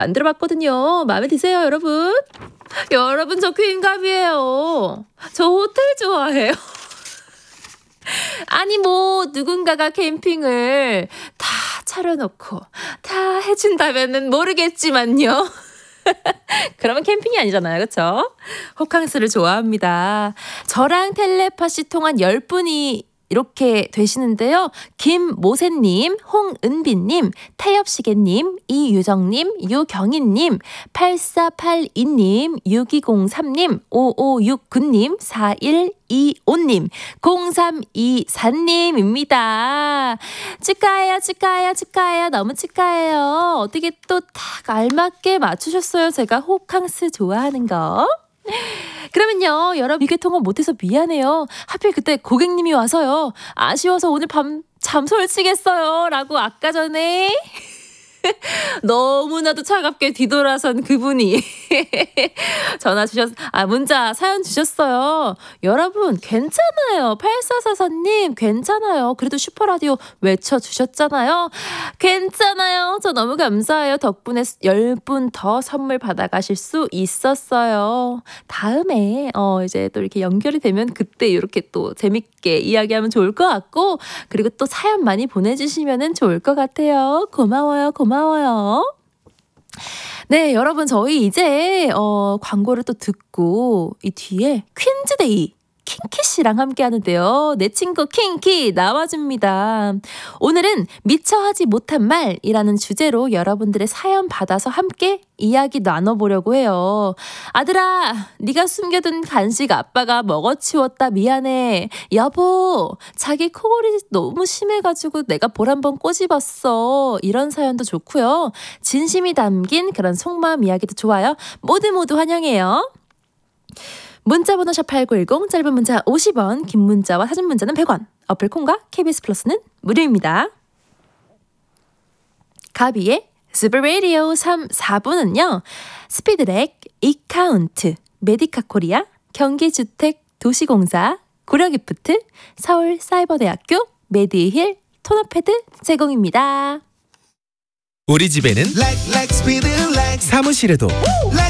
안 들어봤거든요. 마음에 드세요, 여러분? 여러분, 저 퀸갑이에요. 저 호텔 좋아해요. 아니 뭐 누군가가 캠핑을 다 차려놓고 다 해준다면은 모르겠지만요. 그러면 캠핑이 아니잖아요. 그렇죠? 호캉스를 좋아합니다. 저랑 텔레파시 통한 10분이 이렇게 되시는데요. 김모세님, 홍은비님, 태엽시계님, 이유정님, 유경희님, 8482님, 6203님, 5569님, 4125님, 0324님입니다. 축하해요, 축하해요, 축하해요. 너무 축하해요. 어떻게 또 딱 알맞게 맞추셨어요. 제가 호캉스 좋아하는 거. 그러면요, 여러분 이게 통화 못해서 미안해요. 하필 그때 고객님이 와서요. 아쉬워서 오늘 밤 잠 설치겠어요. 라고 아까 전에 너무나도 차갑게 뒤돌아선 그분이 문자, 사연 주셨어요. 여러분, 괜찮아요. 8444님, 괜찮아요. 그래도 슈퍼라디오 외쳐주셨잖아요. 괜찮아요. 저 너무 감사해요. 덕분에 10분 더 선물 받아가실 수 있었어요. 다음에, 이제 또 이렇게 연결이 되면 그때 이렇게 또 재밌게 이야기하면 좋을 것 같고, 그리고 또 사연 많이 보내주시면 좋을 것 같아요. 고마워요. 고마워요. 네, 여러분 저희 이제 광고를 또 듣고 이 뒤에 퀸즈데이 킹키 씨랑 함께 하는데요. 내 친구 킹키 나와줍니다. 오늘은 미처 하지 못한 말이라는 주제로 여러분들의 사연 받아서 함께 이야기 나눠보려고 해요. 아들아, 네가 숨겨둔 간식 아빠가 먹어치웠다. 미안해. 여보, 자기 코골이 너무 심해가지고 내가 볼 한번 꼬집었어. 이런 사연도 좋고요. 진심이 담긴 그런 속마음 이야기도 좋아요. 모두 환영해요. 문자번호 샵8910, 짧은 문자 50원, 긴 문자와 사진 문자는 100원, 어플 콩과 KBS 플러스는 무료입니다. 가비의 슈퍼라디오 3, 4부는요. 스피드렉, 이카운트, 메디카 코리아, 경기주택도시공사, 고려기프트, 서울사이버대학교, 메디힐, 토너패드 제공입니다. 우리 집에는 사무실에도